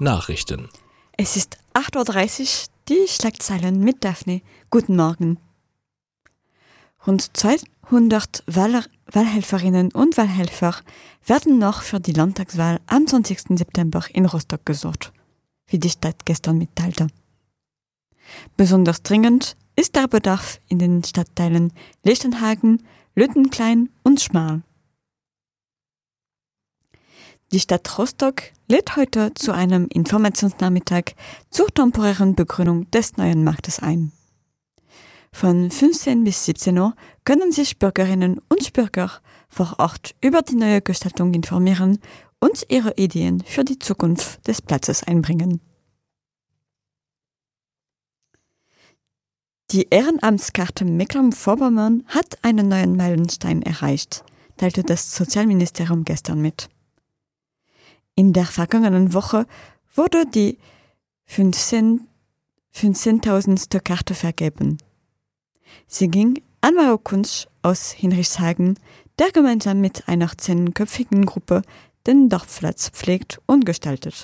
Nachrichten. Es ist 8.30 Uhr, die Schlagzeilen mit Daphne. Guten Morgen. Rund 200 Wahlhelferinnen und Wahlhelfer werden noch für die Landtagswahl am 20. September in Rostock gesucht, wie die Stadt gestern mitteilte. Besonders dringend ist der Bedarf in den Stadtteilen Lichtenhagen, Lüttenklein und Schmarl. Die Stadt Rostock lädt heute zu einem Informationsnachmittag zur temporären Begrünung des neuen Marktes ein. Von 15 bis 17 Uhr können sich Bürgerinnen und Bürger vor Ort über die neue Gestaltung informieren und ihre Ideen für die Zukunft des Platzes einbringen. Die Ehrenamtskarte Mecklenburg-Vorpommern hat einen neuen Meilenstein erreicht, teilte das Sozialministerium gestern mit. In der vergangenen Woche wurde die 15.000. Karte vergeben. Sie ging an Maro Kunsch aus Hinrichshagen, der gemeinsam mit einer 10-köpfigen Gruppe den Dorfplatz pflegt und gestaltet.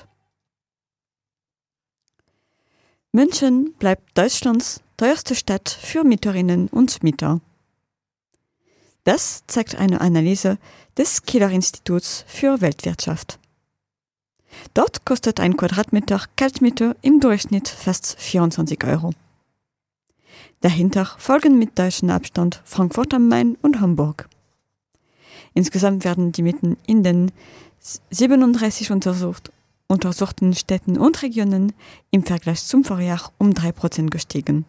München bleibt Deutschlands teuerste Stadt für Mieterinnen und Mieter. Das zeigt eine Analyse des Kieler Instituts für Weltwirtschaft. Dort kostet ein Quadratmeter Kaltmiete im Durchschnitt fast 24 €. Dahinter folgen mit deutschem Abstand Frankfurt am Main und Hamburg. Insgesamt werden die Mieten in den 37 untersuchten Städten und Regionen im Vergleich zum Vorjahr um 3% gestiegen.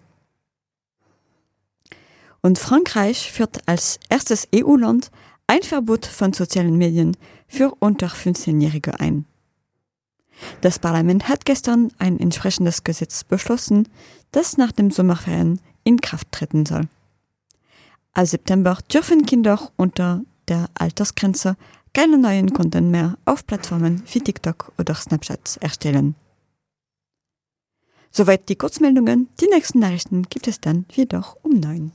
Und Frankreich führt als erstes EU-Land ein Verbot von sozialen Medien für unter 15-Jährige ein. Das Parlament hat gestern ein entsprechendes Gesetz beschlossen, das nach dem Sommerferien in Kraft treten soll. Ab September dürfen Kinder unter der Altersgrenze keine neuen Konten mehr auf Plattformen wie TikTok oder Snapchat erstellen. Soweit die Kurzmeldungen. Die nächsten Nachrichten gibt es dann wieder um 9.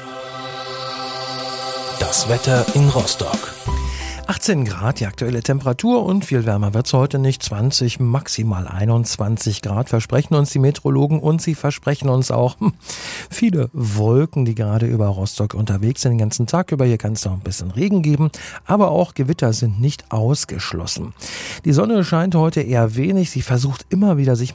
Das Wetter in Rostock. 18 Grad die aktuelle Temperatur und viel wärmer wird's heute nicht. 20, maximal 21 Grad versprechen uns die Meteorologen und sie versprechen uns auch viele Wolken, die gerade über Rostock unterwegs sind den ganzen Tag über. Hier kann es noch ein bisschen Regen geben, aber auch Gewitter sind nicht ausgeschlossen. Die Sonne scheint heute eher wenig. Sie versucht immer wieder sich